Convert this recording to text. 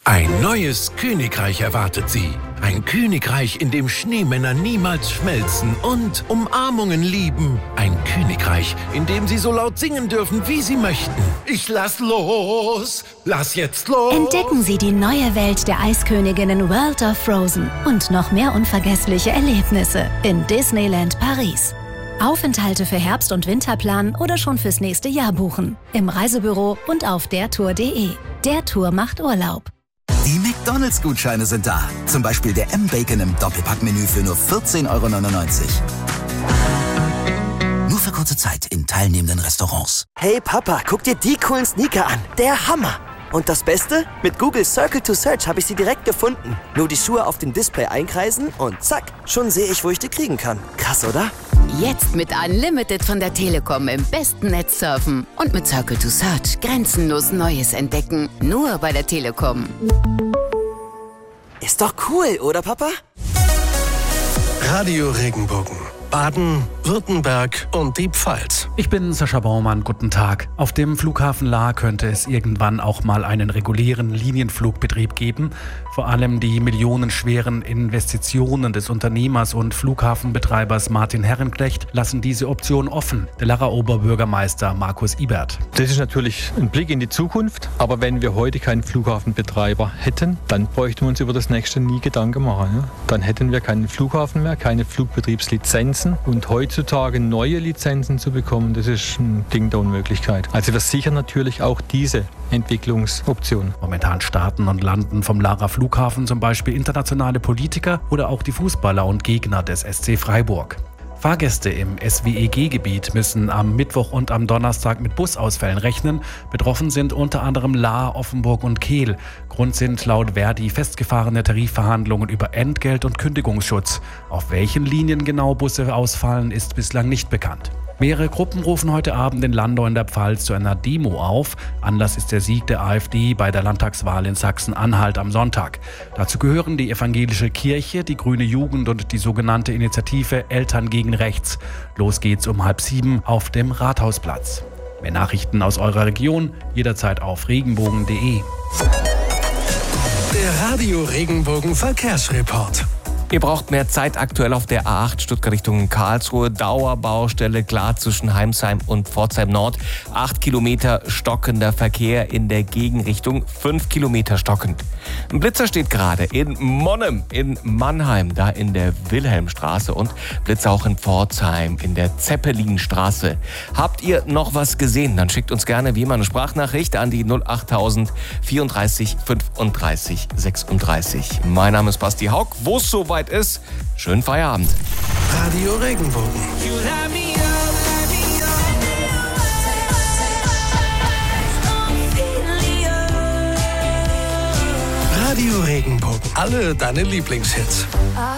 Ein neues Königreich erwartet Sie. Ein Königreich, in dem Schneemänner niemals schmelzen und Umarmungen lieben. Ein Königreich, in dem Sie so laut singen dürfen, wie Sie möchten. Ich lass los! Lass jetzt los! Entdecken Sie die neue Welt der Eisköniginnen World of Frozen und noch mehr unvergessliche Erlebnisse in Disneyland Paris. Aufenthalte für Herbst- und Winterplan oder schon fürs nächste Jahr buchen. Im Reisebüro und auf dertour.de. Der Tour macht Urlaub. Die McDonalds-Gutscheine sind da. Zum Beispiel der M-Bacon im Doppelpackmenü für nur 14,99 €. Nur für kurze Zeit in teilnehmenden Restaurants. Hey Papa, guck dir die coolen Sneaker an. Der Hammer! Und das Beste? Mit Google Circle to Search habe ich sie direkt gefunden. Nur die Schuhe auf dem Display einkreisen und zack, schon sehe ich, wo ich die kriegen kann. Krass, oder? Jetzt mit Unlimited von der Telekom im besten Netz surfen und mit Circle to Search grenzenlos Neues entdecken. Nur bei der Telekom. Ist doch cool, oder Papa? Radio Regenbogen. Baden, Württemberg und die Pfalz. Ich bin Sascha Baumann, guten Tag. Auf dem Flughafen Lahr könnte es irgendwann auch mal einen regulären Linienflugbetrieb geben. Vor allem die millionenschweren Investitionen des Unternehmers und Flughafenbetreibers Martin Herrenknecht lassen diese Option offen. Der Lahrer Oberbürgermeister Markus Ibert. Das ist natürlich ein Blick in die Zukunft, aber wenn wir heute keinen Flughafenbetreiber hätten, dann bräuchten wir uns über das nächste nie Gedanken machen. Ja? Dann hätten wir keinen Flughafen mehr, keine Flugbetriebslizenzen. Und heutzutage neue Lizenzen zu bekommen, das ist ein Ding der Unmöglichkeit. Also wir sichern natürlich auch diese Entwicklungsoption. Momentan starten und landen vom Lahrer Flughafen zum Beispiel internationale Politiker oder auch die Fußballer und Gegner des SC Freiburg. Fahrgäste im SWEG-Gebiet müssen am Mittwoch und am Donnerstag mit Busausfällen rechnen. Betroffen sind unter anderem Lahr, Offenburg und Kehl. Grund sind laut Verdi festgefahrene Tarifverhandlungen über Entgelt- und Kündigungsschutz. Auf welchen Linien genau Busse ausfallen, ist bislang nicht bekannt. Mehrere Gruppen rufen heute Abend in Landau in der Pfalz zu einer Demo auf. Anlass ist der Sieg der AfD bei der Landtagswahl in Sachsen-Anhalt am Sonntag. Dazu gehören die evangelische Kirche, die Grüne Jugend und die sogenannte Initiative Eltern gegen Rechts. Los geht's um 6:30 auf dem Rathausplatz. Mehr Nachrichten aus eurer Region jederzeit auf regenbogen.de. Der Radio Regenbogen Verkehrsreport. Ihr braucht mehr Zeit aktuell auf der A8 Stuttgart Richtung Karlsruhe. Dauerbaustelle klar zwischen Heimsheim und Pforzheim Nord. 8 Kilometer stockender Verkehr in der Gegenrichtung. 5 Kilometer stockend. Ein Blitzer steht gerade in Monnem in Mannheim, da in der Wilhelmstraße. Und Blitzer auch in Pforzheim in der Zeppelinstraße. Habt ihr noch was gesehen? Dann schickt uns gerne wie immer eine Sprachnachricht an die 08000 34 35 36. Mein Name ist Basti Haug. Wo es soweit ist, schönen Feierabend. Radio Regenbogen. Radio Regenbogen. Alle deine Lieblingshits.